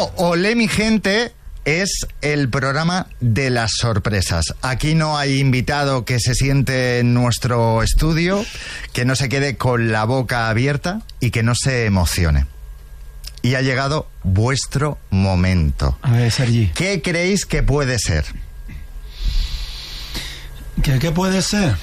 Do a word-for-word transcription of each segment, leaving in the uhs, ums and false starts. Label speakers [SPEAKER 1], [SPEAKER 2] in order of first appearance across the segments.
[SPEAKER 1] Bueno, Olé mi gente es el programa de las sorpresas. Aquí no hay invitado que se siente en nuestro estudio, que no se quede con la boca abierta y que no se emocione. Y ha llegado vuestro momento.
[SPEAKER 2] A ver, Sergi.
[SPEAKER 1] ¿Qué creéis que puede ser?
[SPEAKER 2] ¿Qué, qué puede ser?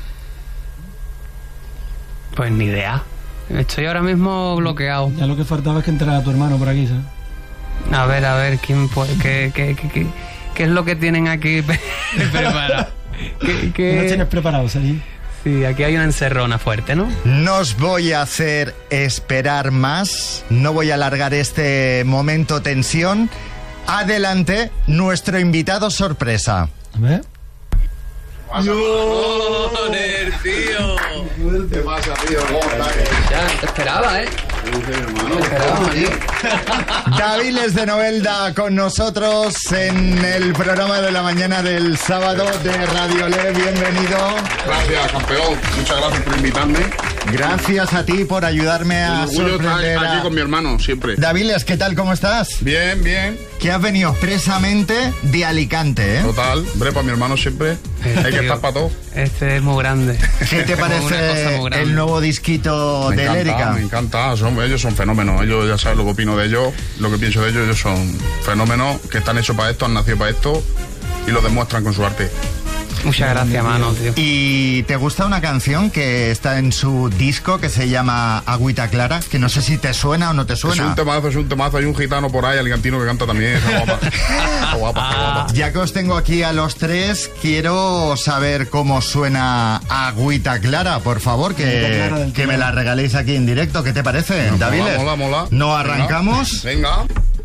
[SPEAKER 3] Pues ni idea. Estoy ahora mismo bloqueado.
[SPEAKER 2] Ya lo que faltaba es que entrara tu hermano por aquí, ¿sabes?
[SPEAKER 3] A ver, a ver, ¿quién puede, qué, qué, qué, qué, qué es lo que tienen aquí preparado? ¿Qué, qué...
[SPEAKER 2] ¿Qué lo tienes preparado, Sergi?
[SPEAKER 3] Sí, aquí hay una encerrona fuerte, ¿no?
[SPEAKER 1] No os voy a hacer esperar más. No voy a alargar este momento tensión. Adelante, nuestro invitado sorpresa.
[SPEAKER 2] A ver.
[SPEAKER 3] ¡Joder, tío!
[SPEAKER 4] ¿Qué pasa, tío? ¿Cómo estás?
[SPEAKER 3] Ya, te esperaba, ¿eh?
[SPEAKER 4] Te
[SPEAKER 3] esperaba, tío.
[SPEAKER 1] Daviles de Novelda con nosotros en el programa de la mañana del sábado de Radio Olé. Bienvenido.
[SPEAKER 4] Gracias, campeón. Muchas gracias por invitarme.
[SPEAKER 1] Gracias a ti por ayudarme a
[SPEAKER 4] Un orgullo
[SPEAKER 1] sorprender
[SPEAKER 4] estar aquí
[SPEAKER 1] a...
[SPEAKER 4] con mi hermano, siempre.
[SPEAKER 1] Daviles, ¿qué tal? ¿Cómo estás?
[SPEAKER 4] Bien, bien.
[SPEAKER 1] Que has venido expresamente de Alicante, ¿eh?
[SPEAKER 4] Total. Hombre, para mi hermano siempre hay que estar para todo.
[SPEAKER 3] Este es muy grande.
[SPEAKER 1] ¿Qué te
[SPEAKER 3] Una cosa
[SPEAKER 1] parece
[SPEAKER 3] muy grande.
[SPEAKER 1] el nuevo disquito
[SPEAKER 4] Me
[SPEAKER 1] de
[SPEAKER 4] encanta,
[SPEAKER 1] Lérica?
[SPEAKER 4] me encanta. Son, ellos son fenómenos. Ellos ya saben lo que opino de ellos, lo que pienso de ellos. Ellos son fenómenos que están hechos para esto, han nacido para esto y lo demuestran con su arte.
[SPEAKER 3] Muchas gracias, mano, tío.
[SPEAKER 1] ¿Y te gusta una canción que está en su disco que se llama Agüita Clara? Que no sé si te suena o no te suena.
[SPEAKER 4] Es un temazo, es un temazo. Hay un gitano por ahí, alicantino, que canta también. Está guapa. Está guapa, está guapa.
[SPEAKER 1] Ya que os tengo aquí a los tres, quiero saber cómo suena Agüita Clara, por favor,
[SPEAKER 2] Agüita
[SPEAKER 1] que,
[SPEAKER 2] Clara del
[SPEAKER 1] que me
[SPEAKER 2] Pilar.
[SPEAKER 1] la regaléis aquí en directo. ¿Qué te parece,
[SPEAKER 4] Mola,
[SPEAKER 1] Daviles?
[SPEAKER 4] mola, mola.
[SPEAKER 1] ¿No
[SPEAKER 4] Venga,
[SPEAKER 1] arrancamos?
[SPEAKER 4] Venga.